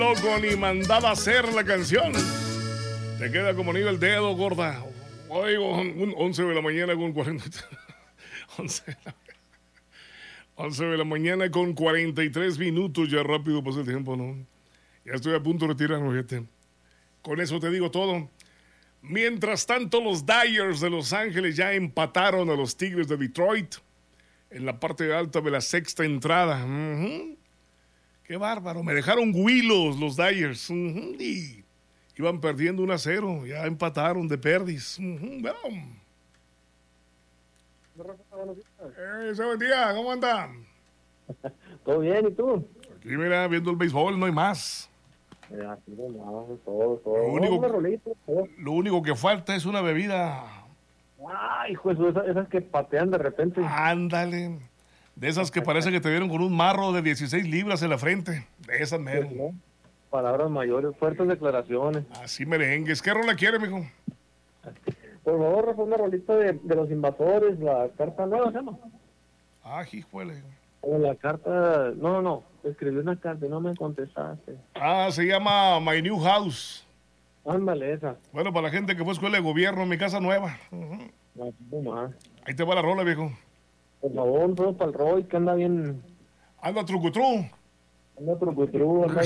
Con y mandaba a hacer la canción. Te queda como nivel dedo, gorda. Oigo, 11 de la mañana con 40. 11 de la, 11 de la mañana con 43 minutos. Ya rápido pasa el tiempo, ¿no? Ya estoy a punto de retirarme, fíjate. Con eso te digo todo. Mientras tanto, los Dyers de Los Ángeles ya empataron a los Tigres de Detroit en la parte alta de la sexta entrada. Qué bárbaro. Me dejaron huilos los Dyers. Y iban perdiendo 1-0. Ya empataron de perdis. Buen día. ¿Cómo andan? ¿Todo bien? ¿Y tú? Aquí, mira, viendo el béisbol, no hay más. Así nomás, todo. Lo único que falta es una bebida. Ay, hijo, esas que patean de repente. Ándale. De esas que parece que te dieron con un marro de 16 libras en la frente. De esas mero. ¿No? Palabras mayores, fuertes declaraciones. Así merengues. ¿Qué rola quiere, mijo? Por favor, Rafa, una rolita de los invasores, la carta nueva, ¿se llama? Híjole. O la carta... No. Escribí una carta y no me contestaste. Se llama My New House. Ándale, esa. Bueno, para la gente que fue a escuela de gobierno, mi casa nueva. Así nomás. Ahí te va la rola, viejo. Por favor, un saludo para el Roy, que anda bien... Anda trucutru. Anda trucutru, anda